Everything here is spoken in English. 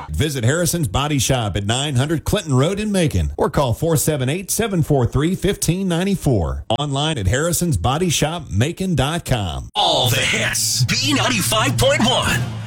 Visit Harrison's Body Shop at 900 Clinton Road in Macon or call 478-743-1594. Online at harrisonsbodyshopmacon.com. All the hits. B95.1.